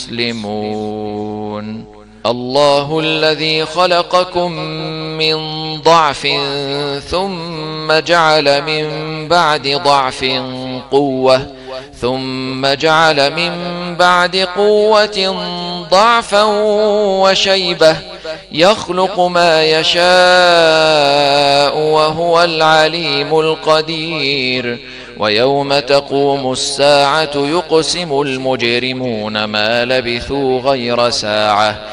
مسلمون. الله الذي خلقكم من ضعف ثم جعل من بعد ضعف قوة ثم جعل من بعد قوة ضعفا وشيبة يخلق ما يشاء وهو العليم القدير. ويوم تقوم الساعة يقسم المجرمون ما لبثوا غير ساعة